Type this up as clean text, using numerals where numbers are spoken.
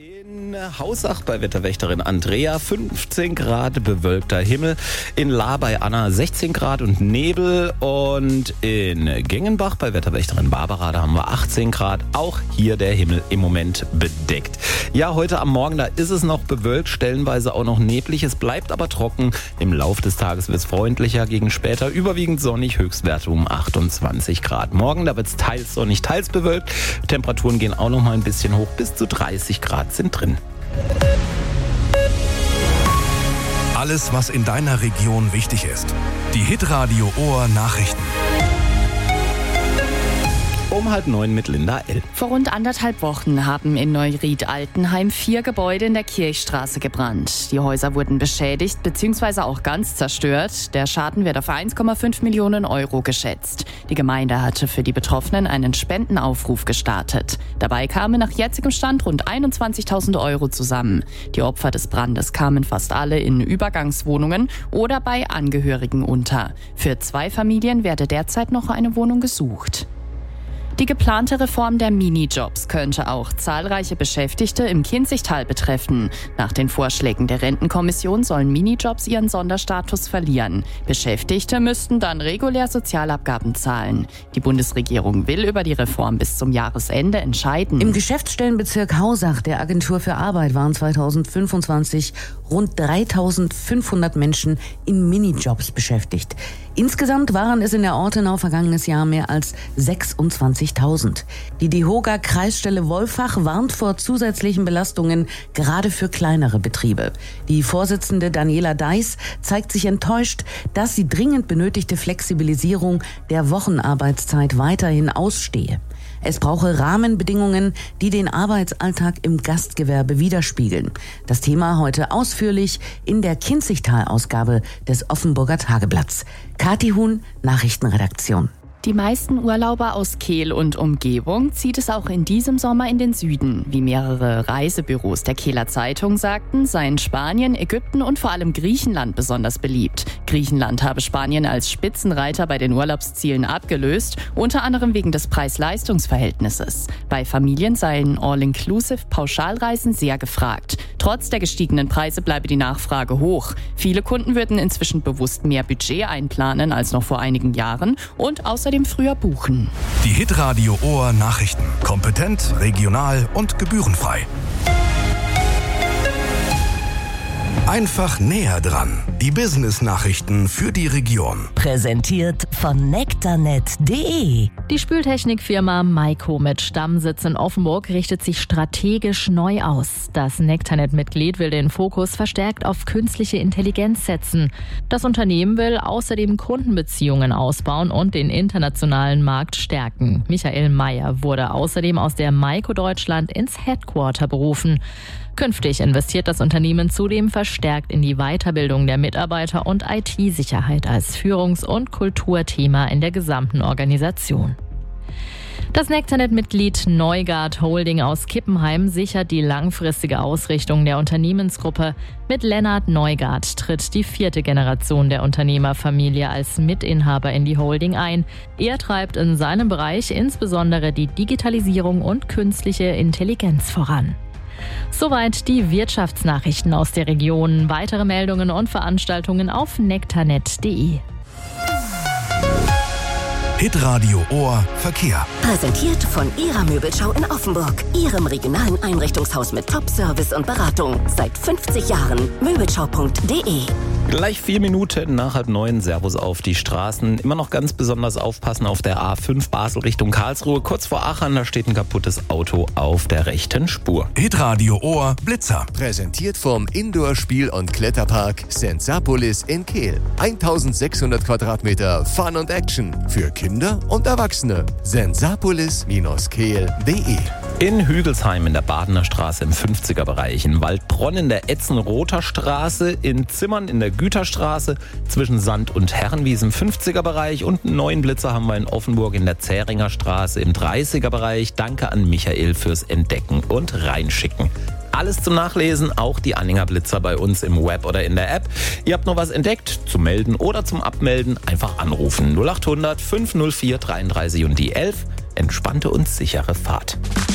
In Hausach bei Wetterwächterin Andrea 15 Grad, bewölkter Himmel. In Lahr bei Anna 16 Grad und Nebel. Und in Gengenbach bei Wetterwächterin Barbara, da haben wir 18 Grad. Auch hier der Himmel im Moment bedeckt. Ja, heute am Morgen, da ist es noch bewölkt, stellenweise auch noch neblig. Es bleibt aber trocken. Im Laufe des Tages wird es freundlicher, gegen später überwiegend sonnig, Höchstwerte um 28 Grad. Morgen, da wird es teils sonnig, teils bewölkt. Temperaturen gehen auch noch mal ein bisschen hoch, bis zu 30 Grad sind drin. Alles, was in deiner Region wichtig ist. Die Hitradio Ohr Nachrichten. Um 8:30 mit Linda L. Vor rund 1,5 Wochen haben in Neuried-Altenheim 4 Gebäude in der Kirchstraße gebrannt. Die Häuser wurden beschädigt bzw. auch ganz zerstört. Der Schaden wird auf 1,5 Millionen Euro geschätzt. Die Gemeinde hatte für die Betroffenen einen Spendenaufruf gestartet. Dabei kamen nach jetzigem Stand rund 21.000 Euro zusammen. Die Opfer des Brandes kamen fast alle in Übergangswohnungen oder bei Angehörigen unter. Für 2 Familien werde derzeit noch eine Wohnung gesucht. Die geplante Reform der Minijobs könnte auch zahlreiche Beschäftigte im Kinzigtal betreffen. Nach den Vorschlägen der Rentenkommission sollen Minijobs ihren Sonderstatus verlieren. Beschäftigte müssten dann regulär Sozialabgaben zahlen. Die Bundesregierung will über die Reform bis zum Jahresende entscheiden. Im Geschäftsstellenbezirk Hausach der Agentur für Arbeit waren 2025 rund 3.500 Menschen in Minijobs beschäftigt. Insgesamt waren es in der Ortenau vergangenes Jahr mehr als 26.000. Die DEHOGA Kreisstelle Wolfach warnt vor zusätzlichen Belastungen, gerade für kleinere Betriebe. Die Vorsitzende Daniela Deiß zeigt sich enttäuscht, dass die dringend benötigte Flexibilisierung der Wochenarbeitszeit weiterhin ausstehe. Es brauche Rahmenbedingungen, die den Arbeitsalltag im Gastgewerbe widerspiegeln. Das Thema heute ausführlich in der Kinzigtal-Ausgabe des Offenburger Tageblatts. Kathi Huhn, Nachrichtenredaktion. Die meisten Urlauber aus Kehl und Umgebung zieht es auch in diesem Sommer in den Süden. Wie mehrere Reisebüros der Kehler Zeitung sagten, seien Spanien, Ägypten und vor allem Griechenland besonders beliebt. Griechenland habe Spanien als Spitzenreiter bei den Urlaubszielen abgelöst, unter anderem wegen des Preis-Leistungs-Verhältnisses. Bei Familien seien All-Inclusive-Pauschalreisen sehr gefragt. Trotz der gestiegenen Preise bleibe die Nachfrage hoch. Viele Kunden würden inzwischen bewusst mehr Budget einplanen als noch vor einigen Jahren und außerdem früher buchen. Die Hitradio Ohr Nachrichten. Kompetent, regional und gebührenfrei. Einfach näher dran. Die Business-Nachrichten für die Region. Präsentiert von nektarnet.de. Die Spültechnikfirma Maiko mit Stammsitz in Offenburg richtet sich strategisch neu aus. Das Nektarnet-Mitglied will den Fokus verstärkt auf künstliche Intelligenz setzen. Das Unternehmen will außerdem Kundenbeziehungen ausbauen und den internationalen Markt stärken. Michael Meyer wurde außerdem aus der Maiko Deutschland ins Headquarter berufen. Künftig investiert das Unternehmen zudem verstärkt in die Weiterbildung der Mitarbeiter und IT-Sicherheit als Führungs- und Kulturthema in der gesamten Organisation. Das Nektarnet-Mitglied Neugard Holding aus Kippenheim sichert die langfristige Ausrichtung der Unternehmensgruppe. Mit Lennart Neugard tritt die 4. Generation der Unternehmerfamilie als Mitinhaber in die Holding ein. Er treibt in seinem Bereich insbesondere die Digitalisierung und künstliche Intelligenz voran. Soweit die Wirtschaftsnachrichten aus der Region. Weitere Meldungen und Veranstaltungen auf nektarnet.de. Hitradio Ohr Verkehr. Präsentiert von Ihrer Möbelschau in Offenburg. Ihrem regionalen Einrichtungshaus mit Top-Service und Beratung. Seit 50 Jahren. Möbelschau.de. Gleich 4 Minuten nach 8:30. Servus auf die Straßen. Immer noch ganz besonders aufpassen auf der A5 Basel Richtung Karlsruhe. Kurz vor Aachen, da steht ein kaputtes Auto auf der rechten Spur. Hitradio Ohr Blitzer. Präsentiert vom Indoor-Spiel- und Kletterpark Sensapolis in Kehl. 1600 Quadratmeter Fun und Action für Kinder und Erwachsene. Sensapolis-kehl.de. In Hügelsheim in der Badener Straße im 50er-Bereich, in Waldbronn in der Etzenrother Straße, in Zimmern in der Güterstraße, zwischen Sand- und Herrenwies im 50er-Bereich und einen neuen Blitzer haben wir in Offenburg in der Zähringer Straße im 30er-Bereich. Danke an Michael fürs Entdecken und Reinschicken. Alles zum Nachlesen, auch die Anhänger Blitzer bei uns im Web oder in der App. Ihr habt noch was entdeckt, zum Melden oder zum Abmelden, einfach anrufen. 0800 504 33 und die 11. Entspannte und sichere Fahrt.